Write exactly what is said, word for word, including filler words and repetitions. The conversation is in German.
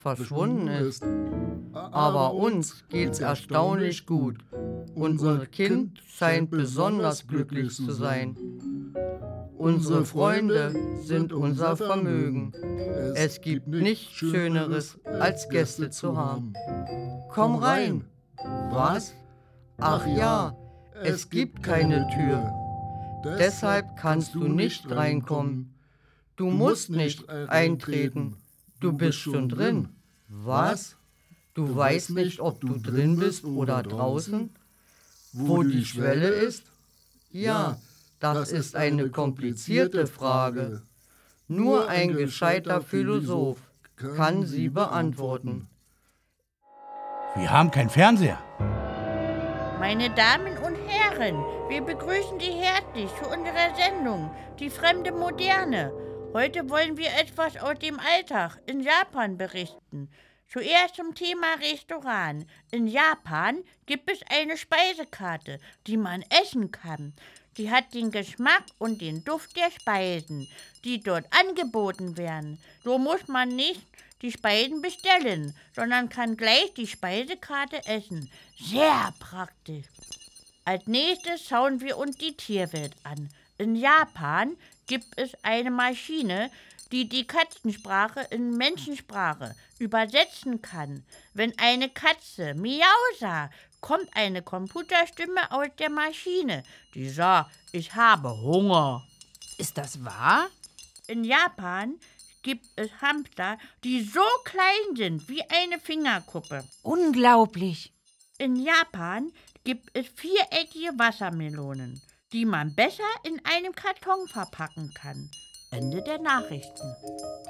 verschwunden ist. Aber uns geht's erstaunlich gut. Unser Kind scheint besonders glücklich zu sein. Unsere Freunde sind unser Vermögen. Es gibt nichts Schöneres, als Gäste zu haben. Komm rein. Was? Ach ja, es gibt keine Tür. Deshalb kannst du nicht reinkommen. Du musst nicht eintreten. Du bist schon drin. Was? Du weißt nicht, ob du drin bist oder draußen? Wo die Schwelle ist? Ja, das ist eine komplizierte Frage. Nur ein gescheiter Philosoph kann sie beantworten. Wir haben keinen Fernseher. Meine Damen und Herren, wir begrüßen Sie herzlich zu unserer Sendung, die fremde Moderne. Heute wollen wir etwas aus dem Alltag in Japan berichten. Zuerst zum Thema Restaurant. In Japan gibt es eine Speisekarte, die man essen kann. Die hat den Geschmack und den Duft der Speisen, die dort angeboten werden. So muss man nicht die Speisen bestellen, sondern kann gleich die Speisekarte essen. Sehr praktisch. Als nächstes schauen wir uns die Tierwelt an. In Japan gibt es eine Maschine, die die Katzensprache in Menschensprache übersetzen kann. Wenn eine Katze Miau sah, kommt eine Computerstimme aus der Maschine, die sagt, ich habe Hunger. Ist das wahr? In Japan gibt es Hamster, die so klein sind wie eine Fingerkuppe. Unglaublich. In Japan gibt es viereckige Wassermelonen, die man besser in einem Karton verpacken kann. Ende der Nachrichten.